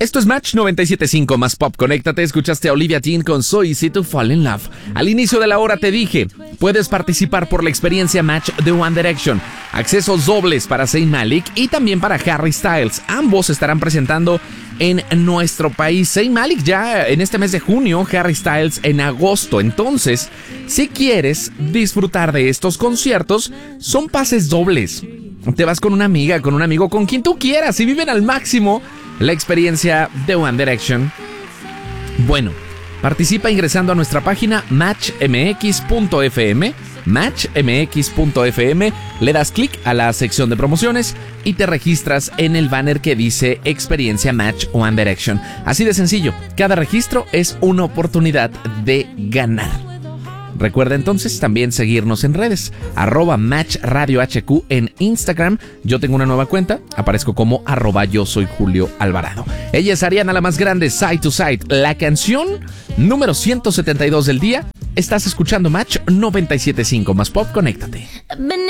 Esto es Match 97.5 más Pop. Conéctate, escuchaste a Olivia Dean con So Easy to Fall in Love. Al inicio de la hora te dije, puedes participar por la experiencia Match de One Direction. Accesos dobles para Zayn Malik y también para Harry Styles. Ambos estarán presentando en nuestro país. Zayn Malik ya en este mes de junio, Harry Styles en agosto. Entonces, si quieres disfrutar de estos conciertos, son pases dobles. Te vas con una amiga, con un amigo, con quien tú quieras y viven al máximo la experiencia de One Direction. Bueno, participa ingresando a nuestra página matchmx.fm, matchmx.fm, le das clic a la sección de promociones y te registras en el banner que dice Experiencia Match One Direction. Así de sencillo, cada registro es una oportunidad de ganar. Recuerda entonces también seguirnos en redes, @MatchRadioHQ en Instagram. Yo tengo una nueva cuenta, aparezco como @yo soy Julio Alvarado. Ella es Ariana, la más grande, Side to Side, la canción número 172 del día. Estás escuchando Match 97.5 más Pop, conéctate.